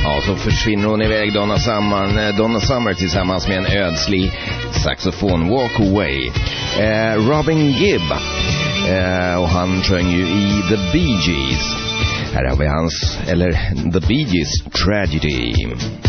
Ja, så försvinner hon iväg Donna Summer tillsammans med en ödslig saxofon, Walk Away. Robin Gibb, och han sjöng ju i The Bee Gees. Här har vi The Bee Gees Tragedy.